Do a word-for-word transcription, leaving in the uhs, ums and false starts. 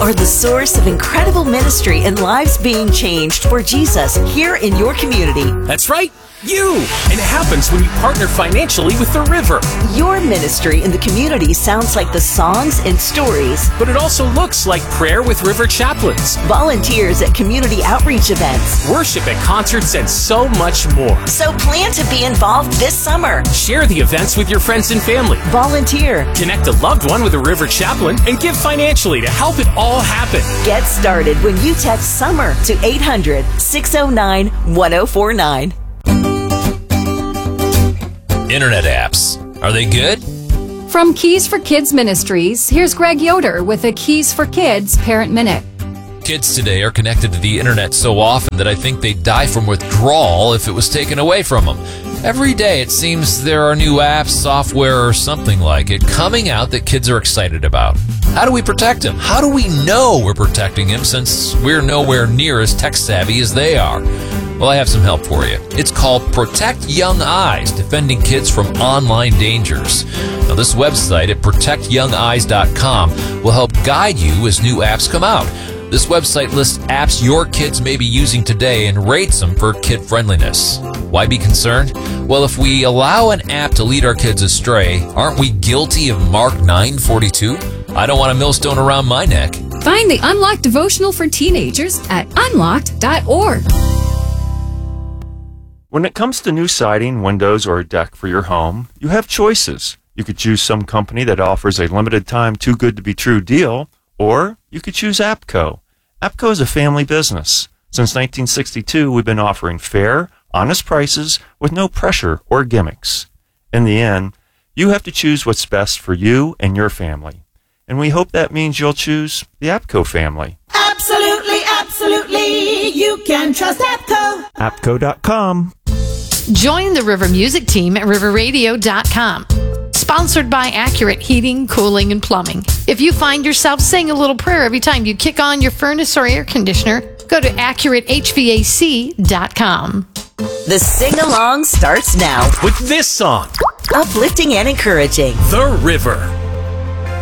are the source of incredible ministry and lives being changed for Jesus here in your community. That's right. You! And it happens when you partner financially with the River. Your ministry in the community sounds like the songs and stories. But it also looks like prayer with River chaplains, volunteers at community outreach events, worship at concerts, and so much more. So plan to be involved this summer. Share the events with your friends and family. Volunteer. Connect a loved one with a River chaplain and give financially to help it all happen. Get started when you text SUMMER to eight hundred, six oh nine, one oh four nine. Internet apps. Are they good? From Keys for Kids Ministries, here's Greg Yoder with a Keys for Kids Parent Minute. Kids today are connected to the internet so often that I think they'd die from withdrawal if it was taken away from them. Every day it seems there are new apps, software, or something like it coming out that kids are excited about. How do we protect them? How do we know we're protecting them since we're nowhere near as tech savvy as they are? Well, I have some help for you. It's called Protect Young Eyes, defending kids from online dangers. Now, this website at protect young eyes dot com will help guide you as new apps come out. This website lists apps your kids may be using today and rates them for kid friendliness. Why be concerned? Well, if we allow an app to lead our kids astray, aren't we guilty of Mark nine forty-two? I don't want a millstone around my neck. Find the Unlocked devotional for teenagers at unlocked dot org. When it comes to new siding, windows, or a deck for your home, you have choices. You could choose some company that offers a limited time too good to be true deal, or you could choose APCO. APCO is a family business. Since nineteen sixty-two, we've been offering fair, honest prices with no pressure or gimmicks. In the end, you have to choose what's best for you and your family. And we hope that means you'll choose the APCO family. Absolutely, absolutely, you can trust APCO. APCO dot com. Join the River Music team at river radio dot com. Sponsored by Accurate Heating, Cooling, and Plumbing. If you find yourself saying a little prayer every time you kick on your furnace or air conditioner, go to accurate h v a c dot com. The sing-along starts now with this song. Uplifting and encouraging. The River.